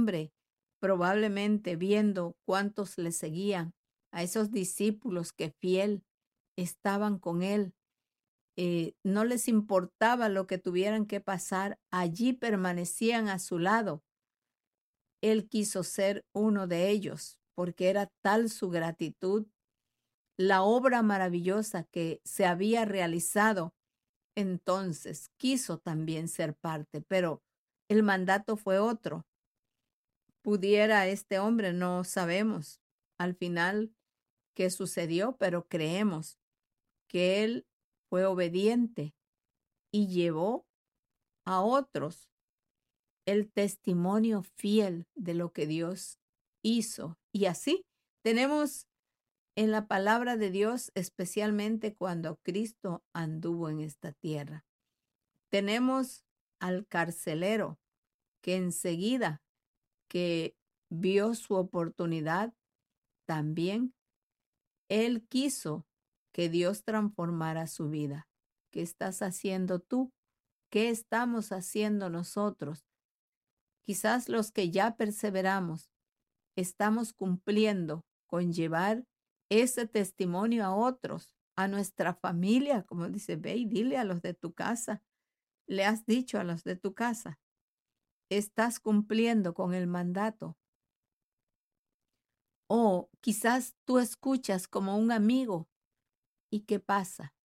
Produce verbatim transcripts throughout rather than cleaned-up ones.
hombre, probablemente viendo cuántos le seguían, a esos discípulos que fiel estaban con él, eh, no les importaba lo que tuvieran que pasar, allí permanecían a su lado. Él quiso ser uno de ellos, porque era tal su gratitud, la obra maravillosa que se había realizado. Entonces quiso también ser parte, pero el mandato fue otro. Pudiera este hombre, no sabemos al final qué sucedió, pero creemos que él fue obediente y llevó a otros el testimonio fiel de lo que Dios hizo. Y así tenemos en la palabra de Dios, especialmente cuando Cristo anduvo en esta tierra. Tenemos al carcelero que enseguida que vio su oportunidad, también él quiso que Dios transformara su vida. ¿Qué estás haciendo tú? ¿Qué estamos haciendo nosotros? Quizás los que ya perseveramos estamos cumpliendo con llevar ese testimonio a otros, a nuestra familia, como dice, ve y dile a los de tu casa. Le has dicho a los de tu casa, estás cumpliendo con el mandato. O quizás tú escuchas como un amigo. ¿Y qué pasa?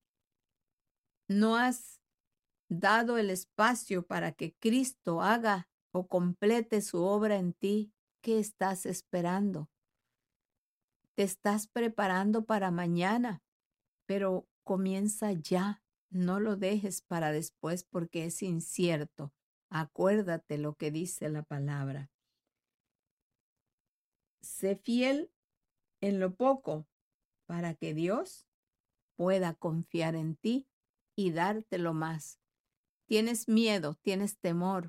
No has dado el espacio para que Cristo haga o complete su obra en ti. ¿Qué estás esperando? Te estás preparando para mañana, pero comienza ya. No lo dejes para después porque es incierto. Acuérdate lo que dice la palabra. Sé fiel en lo poco para que Dios pueda confiar en ti y darte lo más. Tienes miedo, tienes temor.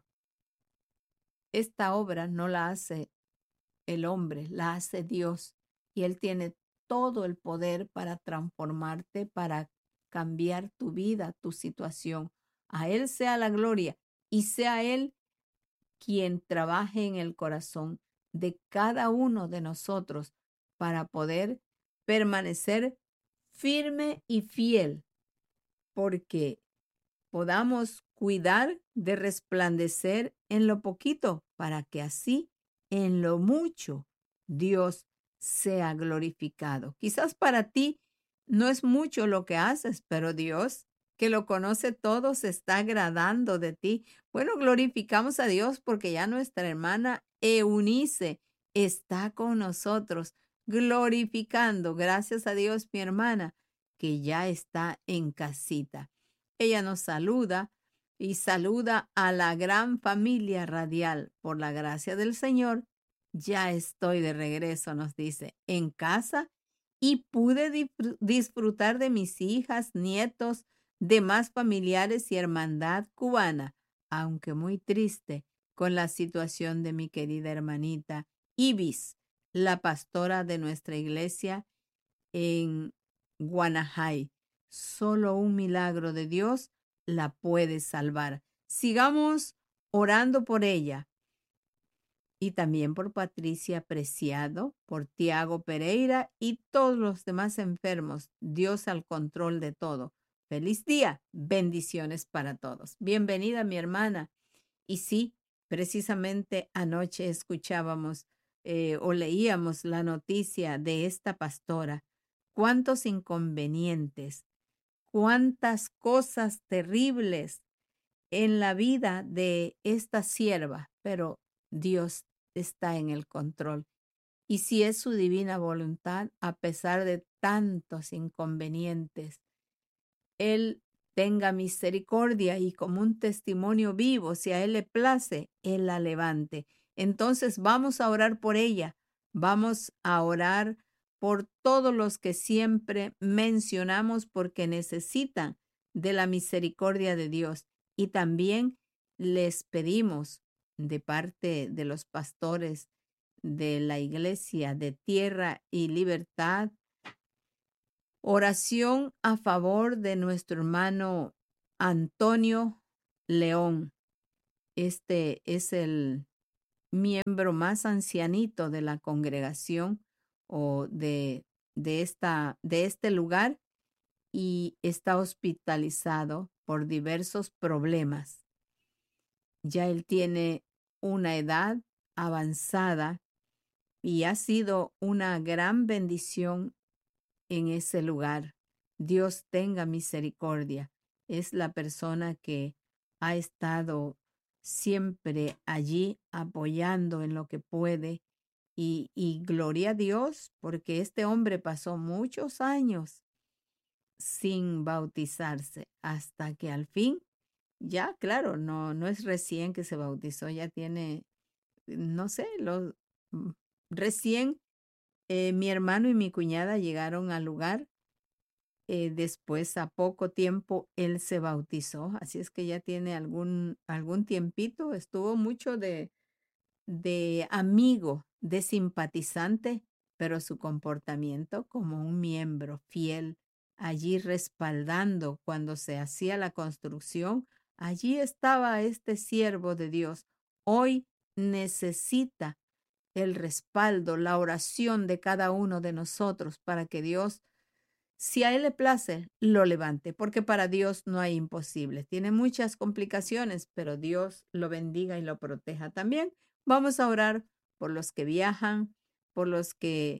Esta obra no la hace el hombre, la hace Dios. Y Él tiene todo el poder para transformarte, para cambiar tu vida, tu situación. A Él sea la gloria y sea Él quien trabaje en el corazón de cada uno de nosotros para poder permanecer firme y fiel, porque podamos cuidar de resplandecer en lo poquito, para que así en lo mucho Dios sea glorificado. Quizás para ti no es mucho lo que haces, pero Dios, que lo conoce todo, se está agradando de ti. Bueno, glorificamos a Dios porque ya nuestra hermana Eunice está con nosotros, glorificando. Gracias a Dios, mi hermana, que ya está en casita. Ella nos saluda y saluda a la gran familia radial. Por la gracia del Señor, ya estoy de regreso, nos dice, en casa y pude disfrutar de mis hijas, nietos, demás familiares y hermandad cubana, aunque muy triste con la situación de mi querida hermanita Ibis, la pastora de nuestra iglesia en Guanajay. Solo un milagro de Dios la puede salvar. Sigamos orando por ella y también por Patricia Preciado, por Tiago Pereira y todos los demás enfermos. Dios al control de todo. Feliz día. Bendiciones para todos. Bienvenida, mi hermana. Y sí, precisamente anoche escuchábamos eh, o leíamos la noticia de esta pastora. Cuántos inconvenientes, cuántas cosas terribles en la vida de esta sierva, pero Dios está en el control. Y si es su divina voluntad, a pesar de tantos inconvenientes, Él tenga misericordia y como un testimonio vivo, si a Él le place, Él la levante. Entonces vamos a orar por ella, vamos a orar por todos los que siempre mencionamos porque necesitan de la misericordia de Dios. Y también les pedimos de parte de los pastores de la Iglesia de Tierra y Libertad, oración a favor de nuestro hermano Antonio León. Este es el miembro más ancianito de la congregación o de, de, esta, de este lugar y está hospitalizado por diversos problemas. Ya él tiene una edad avanzada y ha sido una gran bendición en ese lugar. Dios tenga misericordia. Es la persona que ha estado siempre allí apoyando en lo que puede y, y gloria a Dios porque este hombre pasó muchos años sin bautizarse hasta que al fin, ya claro, no, no es recién que se bautizó, ya tiene, no sé, los, mm, recién eh, mi hermano y mi cuñada llegaron al lugar. Eh, después, a poco tiempo, él se bautizó, así es que ya tiene algún, algún tiempito, estuvo mucho de, de amigo, de simpatizante, pero su comportamiento como un miembro fiel, allí respaldando cuando se hacía la construcción, allí estaba este siervo de Dios. Hoy necesita el respaldo, la oración de cada uno de nosotros para que Dios, si a Él le place, lo levante, porque para Dios no hay imposibles. Tiene muchas complicaciones, pero Dios lo bendiga y lo proteja también. Vamos a orar por los que viajan, por los que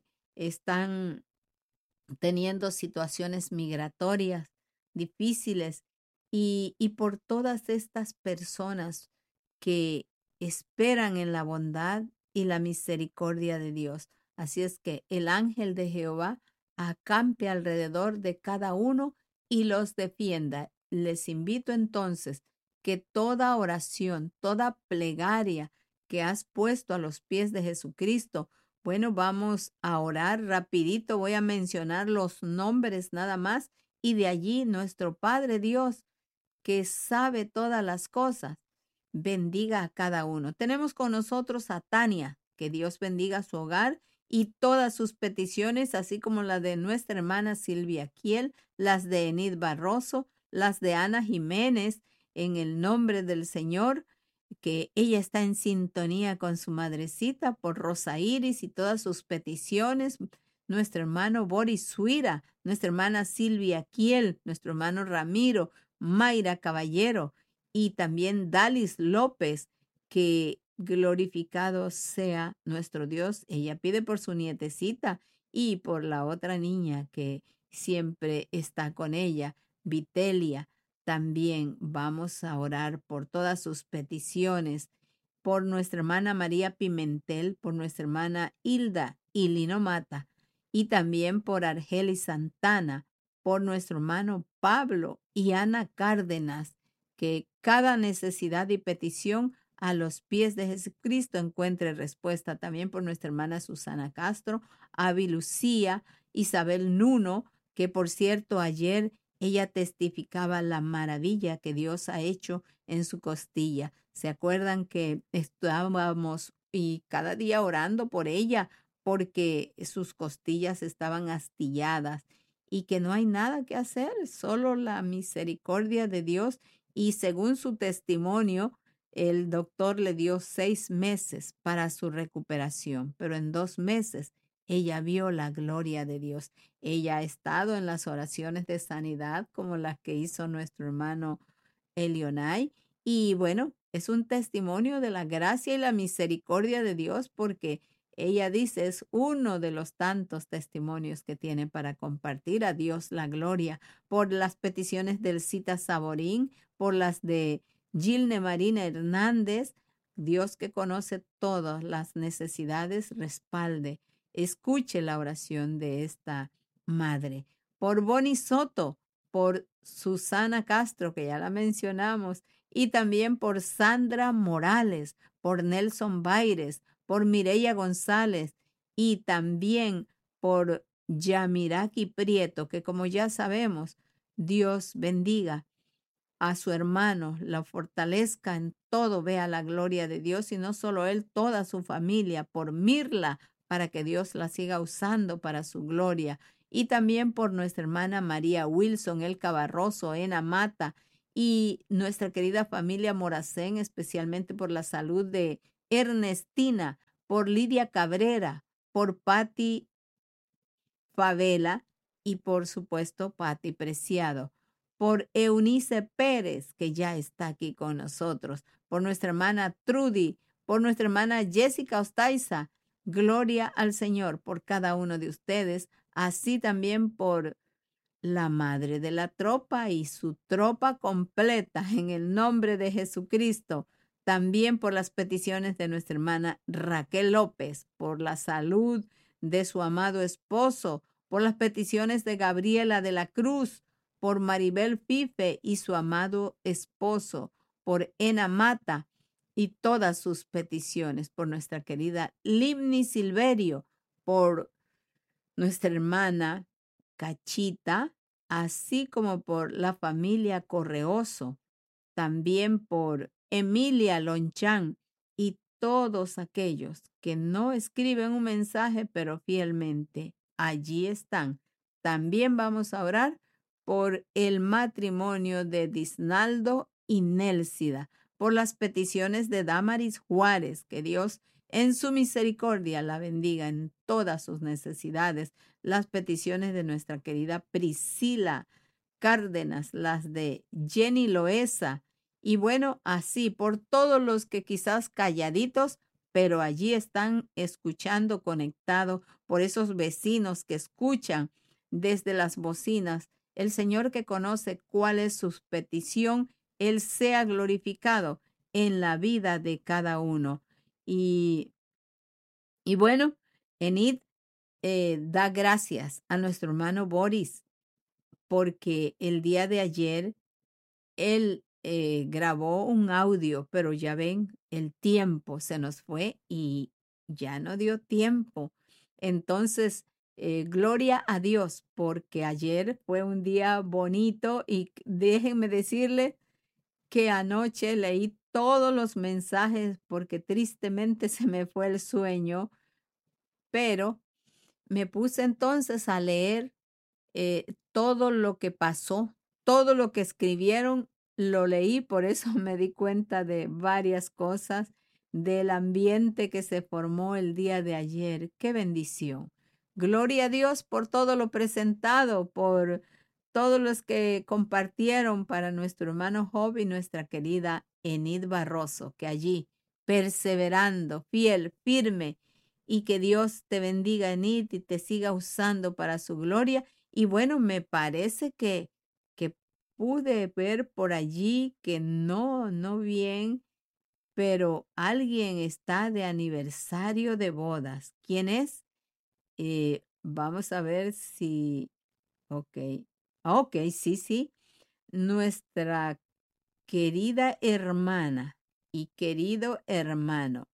están teniendo situaciones migratorias difíciles y, y por todas estas personas que esperan en la bondad y la misericordia de Dios. Así es que el ángel de Jehová acampe alrededor de cada uno y los defienda. Les invito entonces que toda oración, toda plegaria que has puesto a los pies de Jesucristo, bueno, vamos a orar rapidito. Voy a mencionar los nombres nada más y de allí nuestro Padre Dios, que sabe todas las cosas, bendiga a cada uno. Tenemos con nosotros a Tania, que Dios bendiga su hogar y todas sus peticiones, así como las de nuestra hermana Silvia Kiel, las de Enid Barroso, las de Ana Jiménez, en el nombre del Señor, que ella está en sintonía con su madrecita por Rosa Iris y todas sus peticiones. Nuestro hermano Boris Suira, nuestra hermana Silvia Kiel, nuestro hermano Ramiro, Mayra Caballero y también Dalis López, que glorificado sea nuestro Dios. Ella pide por su nietecita y por la otra niña que siempre está con ella, Vitelia. También vamos a orar por todas sus peticiones, por nuestra hermana María Pimentel, por nuestra hermana Hilda y Lino Mata, y también por Argelis Santana, por nuestro hermano Pablo y Ana Cárdenas, que cada necesidad y petición a los pies de Jesucristo encuentre respuesta. También por nuestra hermana Susana Castro, Avi Lucía, Isabel Nuno, que por cierto ayer ella testificaba la maravilla que Dios ha hecho en su costilla. ¿Se acuerdan que estábamos y cada día orando por ella porque sus costillas estaban astilladas y que no hay nada que hacer, solo la misericordia de Dios? Y según su testimonio, el doctor le dio seis meses para su recuperación, pero en dos meses ella vio la gloria de Dios. Ella ha estado en las oraciones de sanidad como las que hizo nuestro hermano Elionay. Y bueno, es un testimonio de la gracia y la misericordia de Dios porque ella dice es uno de los tantos testimonios que tiene para compartir. A Dios la gloria por las peticiones del Cita Saborín, por las de Gilne Marina Hernández. Dios, que conoce todas las necesidades, respalde. Escuche la oración de esta madre. Por Bonnie Soto, por Susana Castro, que ya la mencionamos, y también por Sandra Morales, por Nelson Baires, por Mireya González y también por Yamiraki Prieto, que como ya sabemos, Dios bendiga a su hermano, la fortalezca en todo, vea la gloria de Dios y no solo él, toda su familia, por Mirla, para que Dios la siga usando para su gloria. Y también por nuestra hermana María Wilson, Elka Barroso, Ena Mata y nuestra querida familia Moracén, especialmente por la salud de Ernestina, por Lidia Cabrera, por Patti Favela y por supuesto Patti Preciado, por Eunice Pérez, que ya está aquí con nosotros, por nuestra hermana Trudy, por nuestra hermana Jessica Ostaiza. Gloria al Señor por cada uno de ustedes, así también por la madre de la tropa y su tropa completa en el nombre de Jesucristo. También por las peticiones de nuestra hermana Raquel López, por la salud de su amado esposo, por las peticiones de Gabriela de la Cruz, por Maribel Fife y su amado esposo, por Ena Mata y todas sus peticiones, por nuestra querida Limni Silverio, por nuestra hermana Cachita, así como por la familia Correoso, también por Emilia Lonchán y todos aquellos que no escriben un mensaje, pero fielmente allí están. También vamos a orar por el matrimonio de Disnaldo y Nélcida, por las peticiones de Damaris Juárez, que Dios en su misericordia la bendiga en todas sus necesidades, las peticiones de nuestra querida Priscila Cárdenas, las de Jenny Loesa, y bueno, así por todos los que quizás calladitos, pero allí están escuchando conectado, por esos vecinos que escuchan desde las bocinas. El Señor, que conoce cuál es su petición, Él sea glorificado en la vida de cada uno. Y, y bueno, Enid eh, da gracias a nuestro hermano Boris, porque el día de ayer él eh, grabó un audio, pero ya ven, el tiempo se nos fue y ya no dio tiempo. Entonces, eh, gloria a Dios, porque ayer fue un día bonito y déjenme decirle que anoche leí todos los mensajes porque tristemente se me fue el sueño, pero me puse entonces a leer eh, todo lo que pasó, todo lo que escribieron, lo leí, por eso me di cuenta de varias cosas, del ambiente que se formó el día de ayer. ¡Qué bendición! Gloria a Dios por todo lo presentado, por todos los que compartieron para nuestro hermano Job y nuestra querida Enid Barroso, que allí, perseverando, fiel, firme, y que Dios te bendiga, Enid, y te siga usando para su gloria. Y bueno, me parece que, que pude ver por allí que no, no bien, pero alguien está de aniversario de bodas. ¿Quién es? Eh, vamos a ver si, ok, ok, sí, sí. Nuestra querida hermana y querido hermano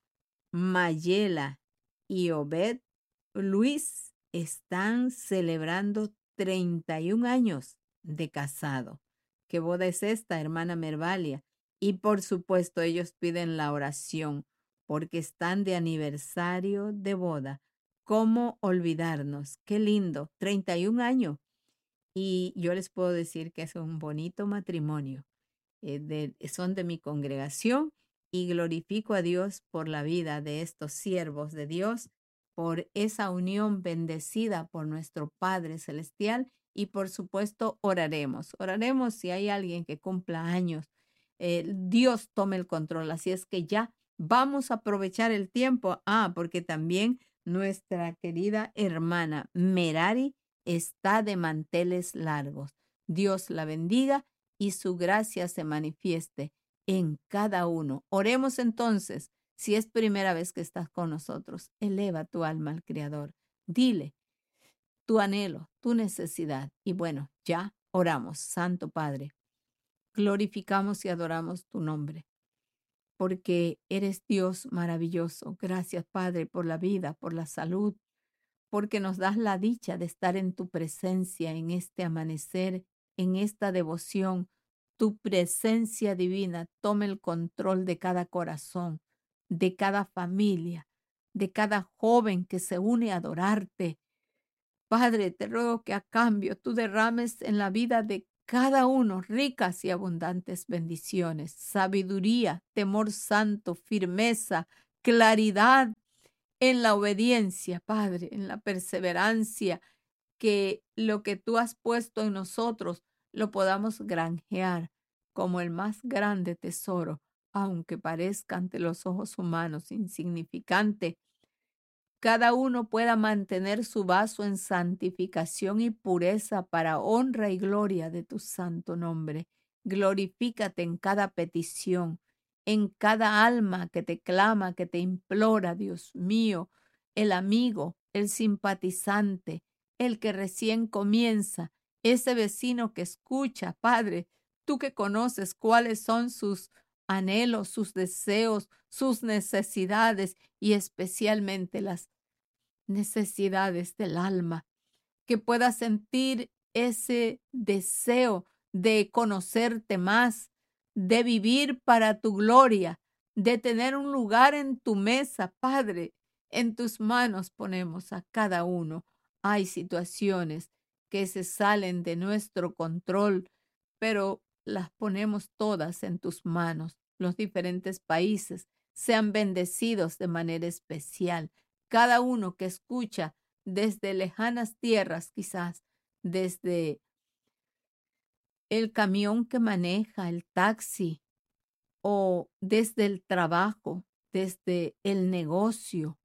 Mayela y Obed Luis están celebrando treinta y un años de casado. ¿Qué boda es esta, hermana Mervalia? Y por supuesto ellos piden la oración porque están de aniversario de boda. ¿Cómo olvidarnos? Qué lindo, treinta y un años. Y yo les puedo decir que es un bonito matrimonio. Eh, de, son de mi congregación y glorifico a Dios por la vida de estos siervos de Dios, por esa unión bendecida por nuestro Padre Celestial, y por supuesto oraremos. Oraremos si hay alguien que cumpla años. Eh, Dios tome el control, así es que ya vamos a aprovechar el tiempo. Ah, porque también nuestra querida hermana Merari está de manteles largos. Dios la bendiga y su gracia se manifieste en cada uno. Oremos entonces. Si es primera vez que estás con nosotros, eleva tu alma al Creador. Dile tu anhelo, tu necesidad. Y bueno, ya oramos. Santo Padre, glorificamos y adoramos tu nombre, porque eres Dios maravilloso. Gracias, Padre, por la vida, por la salud, porque nos das la dicha de estar en tu presencia en este amanecer, en esta devoción. Tu presencia divina tome el control de cada corazón, de cada familia, de cada joven que se une a adorarte. Padre, te ruego que a cambio tú derrames en la vida de cada uno ricas y abundantes bendiciones, sabiduría, temor santo, firmeza, claridad en la obediencia, Padre, en la perseverancia, que lo que tú has puesto en nosotros lo podamos granjear como el más grande tesoro, aunque parezca ante los ojos humanos insignificante. Cada uno pueda mantener su vaso en santificación y pureza para honra y gloria de tu santo nombre. Glorifícate en cada petición, en cada alma que te clama, que te implora, Dios mío, el amigo, el simpatizante, el que recién comienza, ese vecino que escucha, Padre, tú que conoces cuáles son sus anhelos, sus deseos, sus necesidades y especialmente las necesidades del alma, que pueda sentir ese deseo de conocerte más, de vivir para tu gloria, de tener un lugar en tu mesa, Padre. En tus manos ponemos a cada uno. Hay situaciones que se salen de nuestro control, pero las ponemos todas en tus manos. Los diferentes países sean bendecidos de manera especial. Cada uno que escucha desde lejanas tierras, quizás desde el camión que maneja, el taxi, o desde el trabajo, desde el negocio,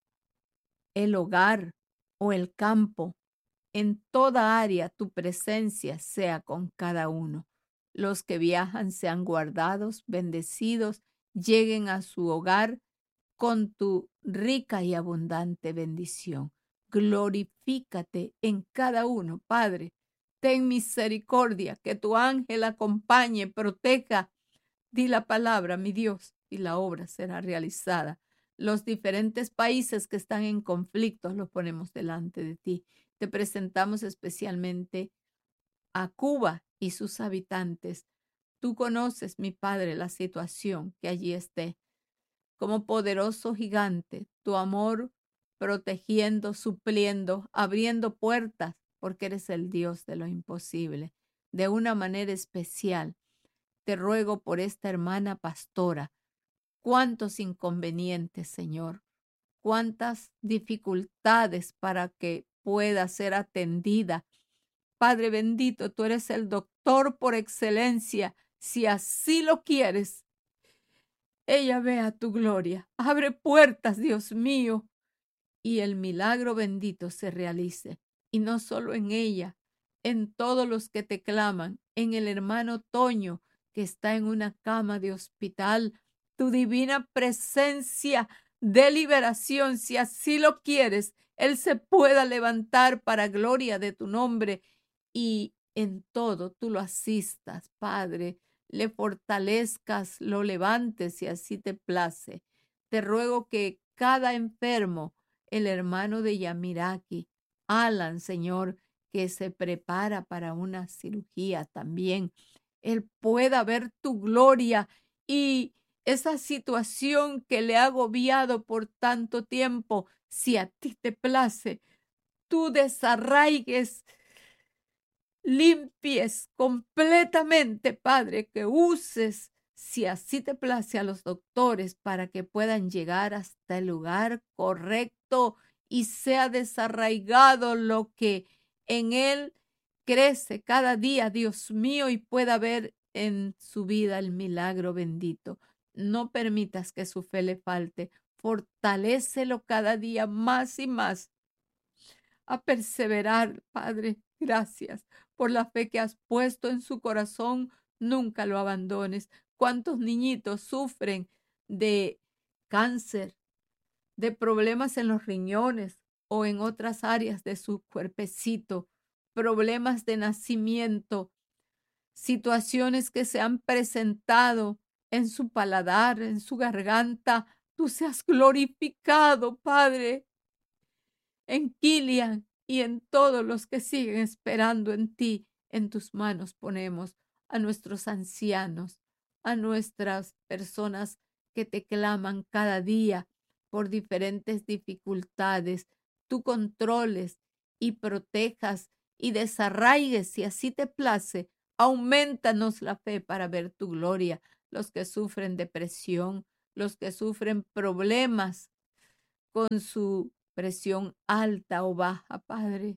el hogar o el campo. En toda área tu presencia sea con cada uno. Los que viajan sean guardados, bendecidos, lleguen a su hogar con tu rica y abundante bendición. Glorifícate en cada uno, Padre. Ten misericordia, que tu ángel acompañe, proteja. Di la palabra, mi Dios, y la obra será realizada. Los diferentes países que están en conflictos los ponemos delante de ti. Te presentamos especialmente a Cuba y sus habitantes. Tú conoces, mi Padre, la situación que allí esté. Como poderoso gigante, tu amor protegiendo, supliendo, abriendo puertas, porque eres el Dios de lo imposible. De una manera especial, te ruego por esta hermana pastora. Cuántos inconvenientes, Señor, cuántas dificultades para que pueda ser atendida. Padre bendito, tú eres el doctor por excelencia, si así lo quieres. Ella vea tu gloria. Abre puertas, Dios mío, y el milagro bendito se realice. Y no solo en ella, en todos los que te claman, en el hermano Toño, que está en una cama de hospital. Tu divina presencia de liberación, si así lo quieres, él se pueda levantar para gloria de tu nombre y en todo tú lo asistas, Padre, le fortalezcas, lo levantes si así te place. Te ruego que cada enfermo, el hermano de Yamiraki, Alan, Señor, que se prepara para una cirugía también, él pueda ver tu gloria y esa situación que le ha agobiado por tanto tiempo, si a ti te place, tú desarraigues, limpies completamente, Padre, que uses, si así te place, a los doctores para que puedan llegar hasta el lugar correcto y sea desarraigado lo que en él crece cada día, Dios mío, y pueda ver en su vida el milagro bendito. No permitas que su fe le falte. Fortalécelo cada día más y más a perseverar, Padre. Gracias por la fe que has puesto en su corazón. Nunca lo abandones. ¿Cuántos niñitos sufren de cáncer, de problemas en los riñones o en otras áreas de su cuerpecito? Problemas de nacimiento, situaciones que se han presentado en su paladar, en su garganta. Tú seas glorificado, Padre, en Kilian y en todos los que siguen esperando en ti. En tus manos ponemos a nuestros ancianos, a nuestras personas que te claman cada día por diferentes dificultades. Tú controles y protejas y desarraigues, si así te place, Aumentanos la fe para ver tu gloria. Los que sufren depresión, los que sufren problemas con su presión alta o baja, Padre.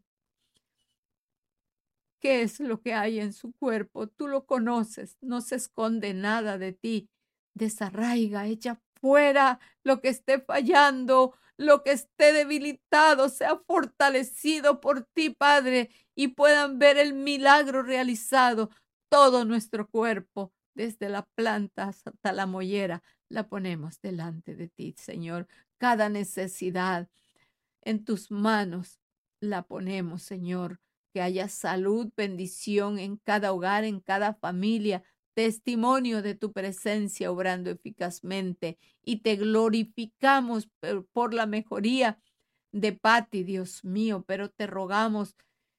¿Qué es lo que hay en su cuerpo? Tú lo conoces, no se esconde nada de ti. Desarraiga, echa fuera lo que esté fallando, lo que esté debilitado, sea fortalecido por ti, Padre, y puedan ver el milagro realizado. Todo nuestro cuerpo, desde la planta hasta la mollera, la ponemos delante de ti, Señor. Cada necesidad en tus manos la ponemos, Señor. Que haya salud, bendición en cada hogar, en cada familia, testimonio de tu presencia obrando eficazmente. Y te glorificamos por la mejoría de Patti, Dios mío, pero te rogamos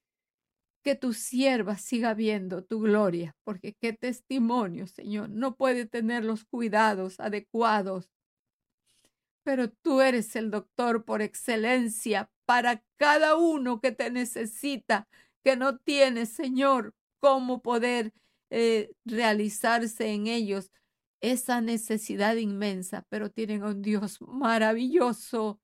que tu sierva siga viendo tu gloria, porque qué testimonio, Señor, no puede tener los cuidados adecuados, pero tú eres el doctor por excelencia para cada uno que te necesita, que no tiene, Señor, cómo poder eh, realizarse en ellos esa necesidad inmensa, pero tienen a un Dios maravilloso.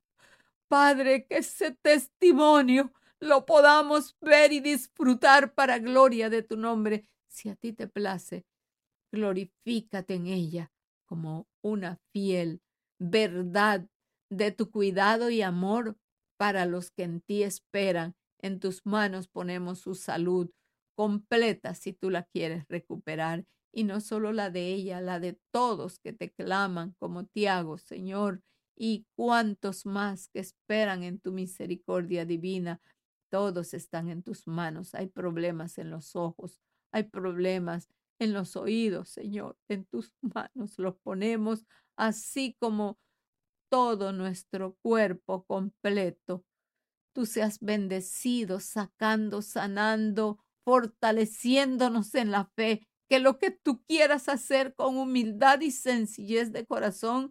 Padre, que ese testimonio lo podamos ver y disfrutar para gloria de tu nombre. Si a ti te place, glorifícate en ella como una fiel verdad de tu cuidado y amor para los que en ti esperan. En tus manos ponemos su salud completa si tú la quieres recuperar. Y no solo la de ella, la de todos que te claman como Tiago, Señor, y cuantos más que esperan en tu misericordia divina. Todos están en tus manos. Hay problemas en los ojos, hay problemas en los oídos, Señor. En tus manos los ponemos, así como todo nuestro cuerpo completo. Tú seas bendecido, sacando, sanando, fortaleciéndonos en la fe, que lo que tú quieras hacer con humildad y sencillez de corazón,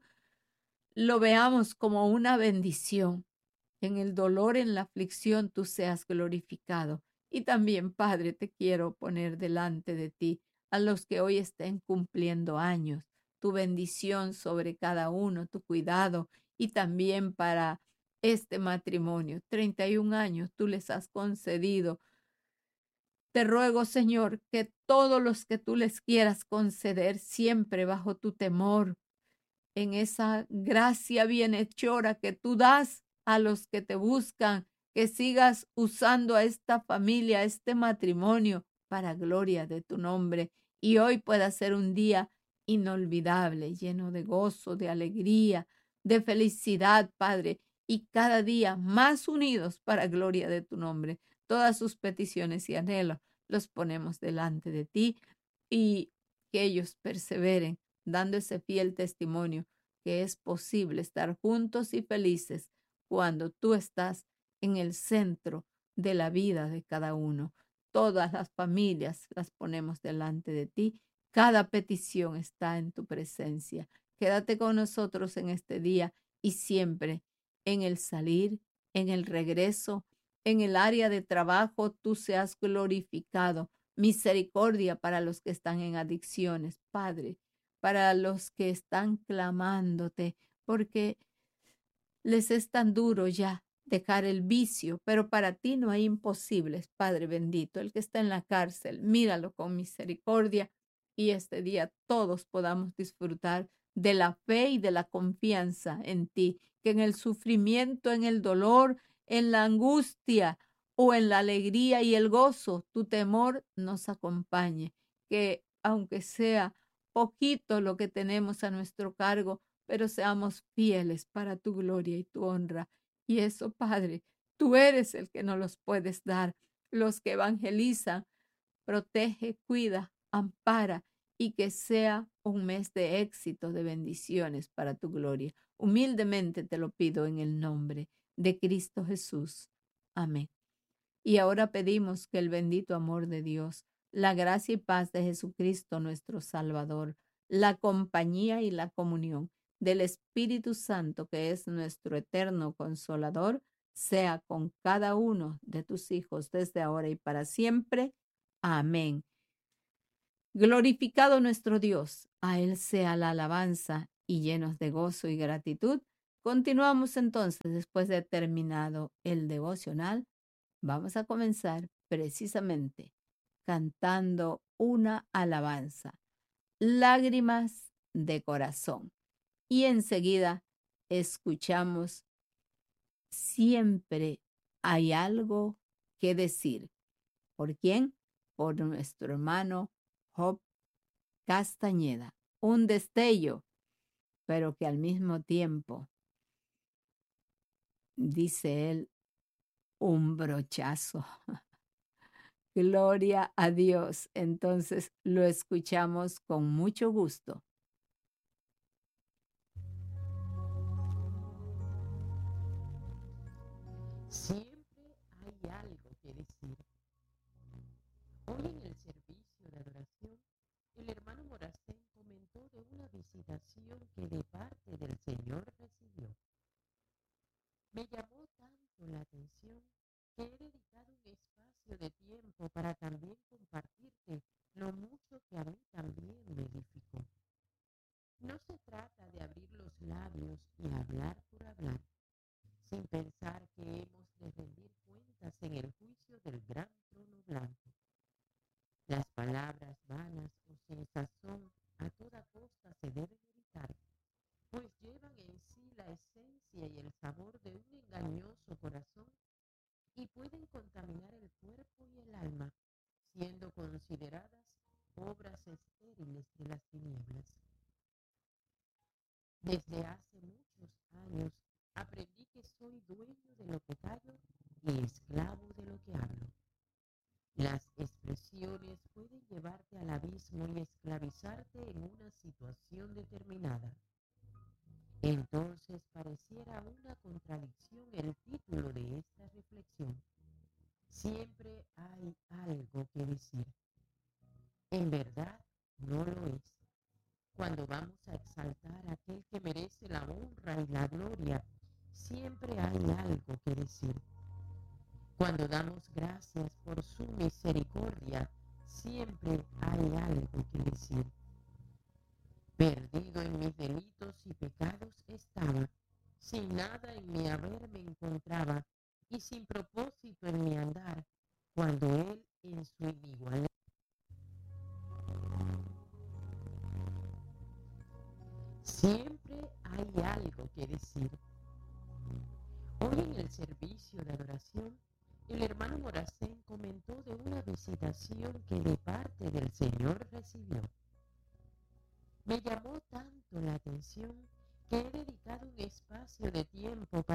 lo veamos como una bendición. En el dolor, en la aflicción, tú seas glorificado. Y también, Padre, te quiero poner delante de ti a los que hoy estén cumpliendo años, tu bendición sobre cada uno, tu cuidado, y también para este matrimonio. treinta y un años tú les has concedido. Te ruego, Señor, que todos los que tú les quieras conceder, siempre bajo tu temor, en esa gracia bienhechora que tú das a los que te buscan, que sigas usando a esta familia, a este matrimonio, para gloria de tu nombre. Y hoy pueda ser un día inolvidable, lleno de gozo, de alegría, de felicidad, Padre, y cada día más unidos para gloria de tu nombre. Todas sus peticiones y anhelos los ponemos delante de ti y que ellos perseveren dando ese fiel testimonio que es posible estar juntos y felices cuando tú estás en el centro de la vida de cada uno. Todas las familias las ponemos delante de ti. Cada petición está en tu presencia. Quédate con nosotros en este día y siempre en el salir, en el regreso, en el área de trabajo, tú seas glorificado. Misericordia para los que están en adicciones, Padre, para los que están clamándote, porque les es tan duro ya dejar el vicio, pero para ti no hay imposibles, Padre bendito. El que está en la cárcel, míralo con misericordia y este día todos podamos disfrutar de la fe y de la confianza en ti, que en el sufrimiento, en el dolor, en la angustia o en la alegría y el gozo, tu temor nos acompañe, que aunque sea poquito lo que tenemos a nuestro cargo, pero seamos fieles para tu gloria y tu honra. Y eso, Padre, tú eres el que nos los puedes dar. Los que evangelizan, protege, cuida, ampara y que sea un mes de éxito, de bendiciones para tu gloria. Humildemente te lo pido en el nombre de Cristo Jesús. Amén. Y ahora pedimos que el bendito amor de Dios, la gracia y paz de Jesucristo nuestro Salvador, la compañía y la comunión del Espíritu Santo, que es nuestro eterno consolador, sea con cada uno de tus hijos desde ahora y para siempre. Amén. Glorificado nuestro Dios, a Él sea la alabanza, y llenos de gozo y gratitud, continuamos entonces después de terminado el devocional. Vamos a comenzar precisamente cantando una alabanza, lágrimas de corazón. Y enseguida escuchamos siempre hay algo que decir. ¿Por quién? Por nuestro hermano Job Castañeda. Un destello, pero que al mismo tiempo, dice él, un brochazo. Gloria a Dios. Entonces lo escuchamos con mucho gusto. Siempre hay algo que decir. Hoy en el servicio de adoración, el hermano Moracén comentó de una visitación que de parte del Señor recibió. Me llamó tanto la atención que he dedicado un espacio de tiempo para también compartirte lo mucho que a mí también me edificó. No se trata de abrir los labios y hablar por hablar, sin pensar que hemos de rendir cuentas en el juicio del gran trono blanco. Las palabras vanas o sin sazón a toda costa se deben evitar, pues llevan en sí la esencia y el sabor de un engañoso corazón y pueden contaminar el cuerpo y el alma, siendo consideradas obras estériles de las tinieblas. Desde hace muchos años aprendí que soy dueño de lo que callo y esclavo de lo que hablo. Las expresiones pueden llevarte al abismo y esclavizarte en una situación determinada. Entonces pareciera una contradicción el título de esta reflexión. Siempre hay algo que decir. En verdad, no lo es. Cuando vamos a exaltar a aquel que merece la honra y la gloria, siempre hay algo que decir. Cuando damos gracias por su misericordia, siempre hay algo que decir. Perdido en mis delitos y pecados estaba, sin nada en mi haber me encontraba, y sin propósito en mi andar, cuando Él en su inigualable. Siempre hay algo que decir. Hoy en el servicio de adoración, el hermano Moracén comentó de una visitación que de parte del Señor recibió. Me llamó tanto la atención que he dedicado un espacio de tiempo para